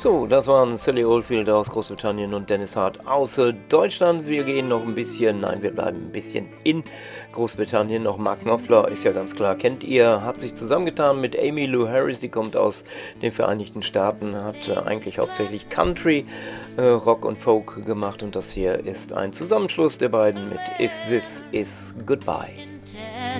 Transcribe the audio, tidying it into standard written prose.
So, das waren Sally Oldfield aus Großbritannien und Dennis Hart aus Deutschland. Wir gehen noch ein bisschen, nein, wir bleiben ein bisschen in Großbritannien. Noch Mark Knopfler, ist ja ganz klar, kennt ihr, hat sich zusammengetan mit Amy Lou Harris, die kommt aus den Vereinigten Staaten, hat eigentlich hauptsächlich Country, Rock und Folk gemacht und das hier ist ein Zusammenschluss der beiden mit If This Is Goodbye.